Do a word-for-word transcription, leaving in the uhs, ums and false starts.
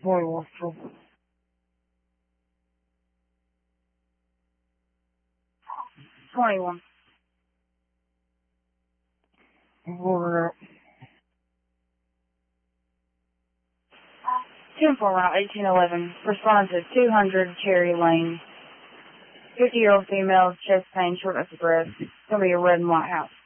Boy, what's trouble? twenty-one. Order out. ten four route eighteen eleven. Respond to two hundred Cherry Lane. fifty-year-old female, chest pain, shortness of breath. It's going to be a red and white house.